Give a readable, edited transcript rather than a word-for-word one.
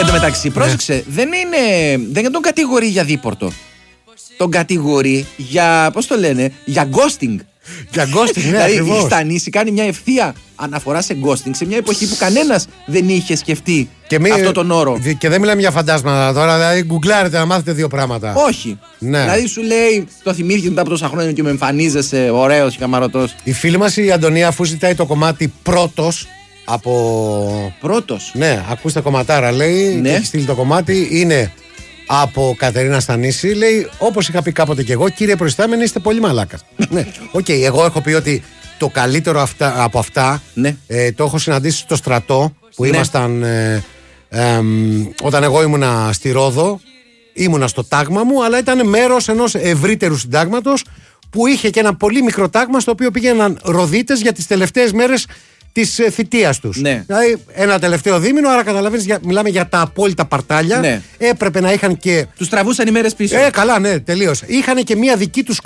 Εν τω μεταξύ, πρόσεξε, δεν τον κατηγορεί για δίπορτο. Τον κατηγορεί για, πώς το λένε, για ghosting. Για ghosting, ναι, δηλαδή, ακριβώς. στα νήσι κάνει μια ευθεία αναφορά σε ghosting σε μια εποχή που κανένας δεν είχε σκεφτεί αυτό τον όρο. Και δεν μιλάμε για φαντάσματα τώρα, δηλαδή γκουγκλάρετε να μάθετε δύο πράγματα. Όχι. Ναι. Δηλαδή σου λέει, το θυμήθηκε μετά από τόσα χρόνια και με εμφανίζεσαι ωραίος και καμαρωτός. Η φίλη μας η Αντωνία, αφού ζητάει το κομμάτι πρώτος από. Πρώτος. Ναι, ακούστε κομματάρα, λέει. Ναι. Και έχει στείλει το κομμάτι. Είναι από Κατερίνα Στανίση. Λέει, όπως είχα πει κάποτε και εγώ, κύριε προϊστάμενε, είστε πολύ μαλάκας. Ναι, οκ, εγώ έχω πει ότι το καλύτερο από αυτά Ναι. το έχω συναντήσει στο στρατό που Ναι. ήμασταν. Όταν εγώ ήμουνα στη Ρόδο, ήμουνα στο τάγμα μου, αλλά ήταν μέρος ενός ευρύτερου συντάγματος που είχε και ένα πολύ μικρό τάγμα στο οποίο πήγαιναν ροδίτες για τις τελευταίες μέρες της θητείας τους. Ναι. Δηλαδή ένα τελευταίο δίμηνο, άρα καταλαβαίνεις, μιλάμε για τα απόλυτα παρτάλια. Ναι. Έπρεπε να είχαν και. Τους τραβούσαν οι μέρες πίσω. Καλά, ναι, τελείως. Είχαν και μία δική τους